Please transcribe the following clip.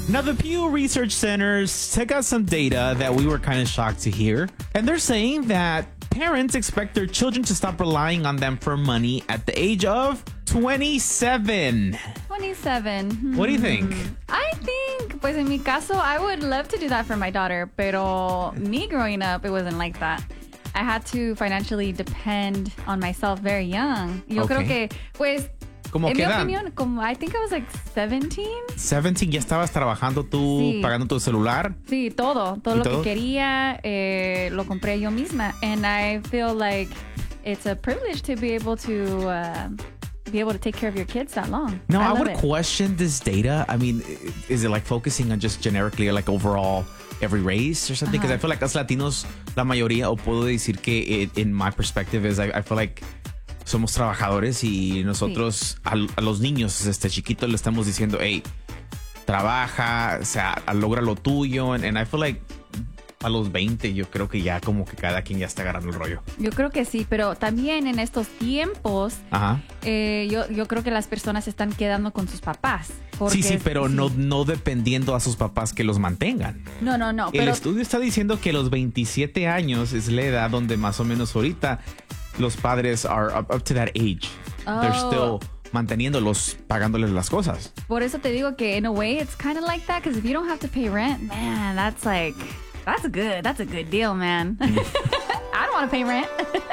Now, the Pew Research Centers took out some data that we were kind of shocked to hear. And they're saying that parents expect their children to stop relying on them for money at the age of 27. 27. What do you think? I think, pues en mi caso, I would love to do that for my daughter. Pero me growing up, it wasn't like that. I had to financially depend on myself very young. Yo creo que, pues, ¿Cómo en qué mi edad? opinión, como I think I was like 17. 17, ya estabas trabajando tú, Sí. pagando tu celular. Sí, todo ¿Y lo todo? que quería lo compré yo misma. And I feel like it's a privilege to be able to take care of your kids that long. No, I love would it. question this data. I mean, is it like focusing on just generically, like overall every race or something? Because I feel like us Latinos, la mayoría, o puedo decir que in my perspective is I feel like somos trabajadores y nosotros a los niños chiquitos le estamos diciendo, hey, trabaja, o sea, logra lo tuyo. And I feel like a los 20 yo creo que ya como que cada quien ya está agarrando el rollo. Yo creo que sí, pero también en estos tiempos, Ajá. yo creo que las personas se están quedando con sus papás. Sí, pero no dependiendo a sus papás que los mantengan. No. El Pero estudio está diciendo que los 27 años es la edad donde más o menos ahorita los padres are up to that age. They're still manteniéndolos, pagándoles las cosas. por eso te digo que in a way it's kind of like that, because if you don't have to pay rent, man, that's a good deal, man. I don't want to pay rent.